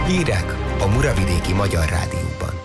Hírek a Muravidéki Magyar Rádióban.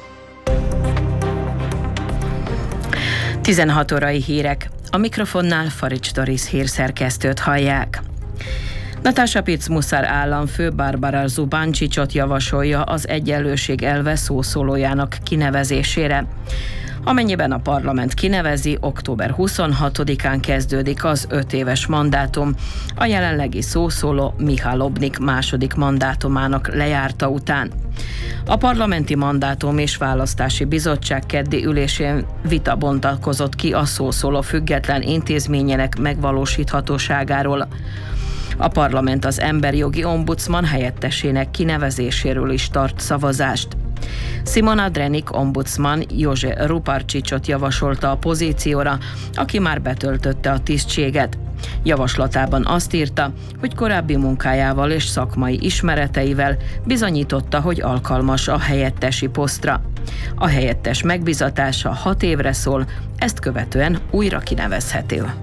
16 órai hírek. A mikrofonnál Farics Doris hírszerkesztőt hallják. Nataša Pirc-Musar államfő Barbara Zubancicsot javasolja az egyenlőség elve szószólójának kinevezésére. Amennyiben a parlament kinevezi, október 26-án kezdődik az 5 éves mandátum, a jelenlegi szószóló Miha Lobnik második mandátumának lejárta után. A parlamenti mandátum és választási bizottság keddi ülésén vita bontakozott ki a szószóló független intézményének megvalósíthatóságáról. A parlament az emberjogi ombudsman helyettesének kinevezéséről is tart szavazást. Simona Drenik ombudsman Jože Ruparčićot javasolta a pozícióra, aki már betöltötte a tisztséget. Javaslatában azt írta, hogy korábbi munkájával és szakmai ismereteivel bizonyította, hogy alkalmas a helyettesi posztra. A helyettes megbizatása 6 évre szól, ezt követően újra kinevezhető.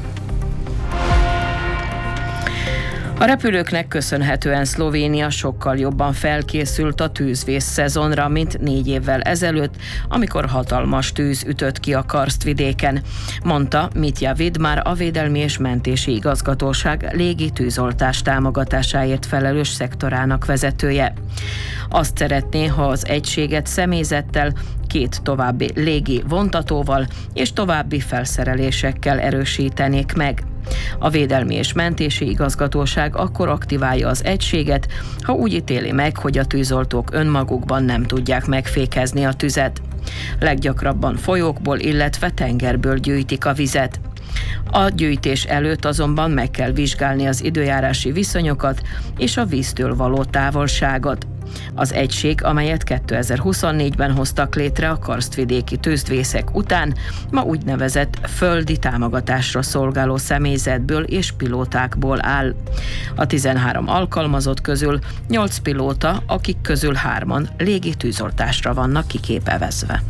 A repülőknek köszönhetően Szlovénia sokkal jobban felkészült a tűzvész szezonra, mint 4 évvel ezelőtt, amikor hatalmas tűz ütött ki a Karstvidéken, mondta Mitja Vidmar, a Védelmi és Mentési Igazgatóság légi tűzoltás támogatásáért felelős szektorának vezetője. Azt szeretné, ha az egységet személyzettel, 2 további légi vontatóval és további felszerelésekkel erősítenék meg. A Védelmi és Mentési Igazgatóság akkor aktiválja az egységet, ha úgy ítéli meg, hogy a tűzoltók önmagukban nem tudják megfékezni a tüzet. Leggyakrabban folyókból, illetve tengerből gyűjtik a vizet. A gyűjtés előtt azonban meg kell vizsgálni az időjárási viszonyokat és a víztől való távolságot. Az egység, amelyet 2024-ben hoztak létre a karstvidéki tűzvészek után, ma úgynevezett földi támogatásra szolgáló személyzetből és pilótákból áll. A 13 alkalmazott közül 8 pilóta, akik közül 3-an légi tűzoltásra vannak kiképevezve.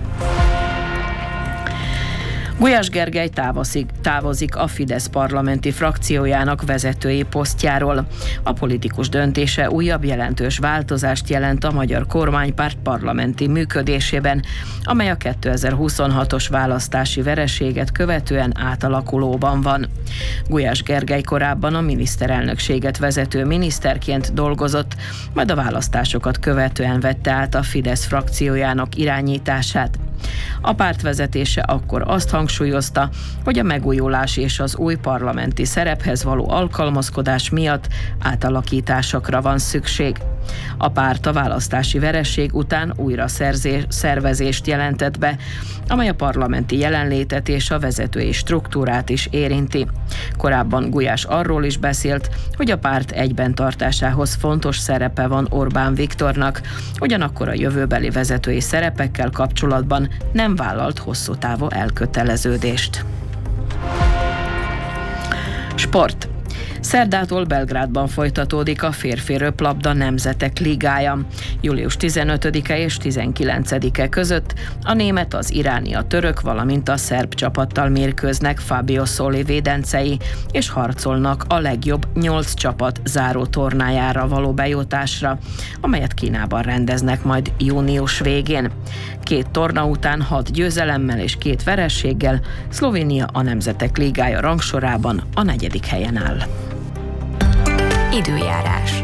Gulyás Gergely távozik a Fidesz parlamenti frakciójának vezetői posztjáról. A politikus döntése újabb jelentős változást jelent a magyar kormánypárt parlamenti működésében, amely a 2026-os választási vereséget követően átalakulóban van. Gulyás Gergely korábban a miniszterelnökséget vezető miniszterként dolgozott, majd a választásokat követően vette át a Fidesz frakciójának irányítását. A párt vezetése akkor azt hangsúlyozta, hogy a megújulás és az új parlamenti szerephez való alkalmazkodás miatt átalakításokra van szükség. A párt a választási vereség után újra szervezést jelentett be, amely a parlamenti jelenlétet és a vezetői struktúrát is érinti. Korábban Gulyás arról is beszélt, hogy a párt egyben tartásához fontos szerepe van Orbán Viktornak, ugyanakkor a jövőbeli vezetői szerepekkel kapcsolatban nem vállalt hosszú távú elköteleződést. Sport. Szerdától Belgrádban folytatódik a férfi röplabda nemzetek ligája. Július 15-e és 19-e között a német, az iráni, a török, valamint a szerb csapattal mérkőznek Fabio Soli védencei, és harcolnak a legjobb 8 csapat záró tornájára való bejutásra, amelyet Kínában rendeznek majd június végén. 2 torna után 6 győzelemmel és 2 vereséggel Szlovénia a nemzetek ligája rangsorában a 4. helyen áll. Időjárás.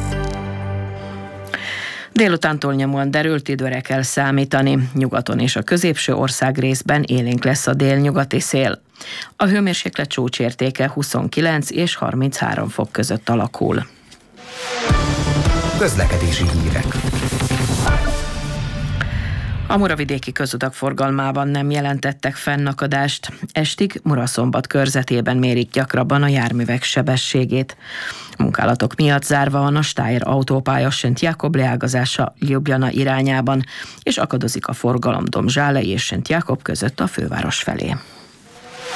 Délutántól nyomóan derült időre kell számítani. Nyugaton és a középső országrészben élénk lesz a délnyugati szél. A hőmérséklet csúcsértéke 29 és 33 fok között alakul. Közlekedési hírek. A muravidéki közutak forgalmában nem jelentettek fennakadást. Estig Muraszombat körzetében mérik gyakrabban a járművek sebességét. Munkálatok miatt zárva van a Steyr autópálya Szent Jákob leágazása Ljubljana irányában, és akadozik a forgalom Domzsálai és Szent Jákob között a főváros felé.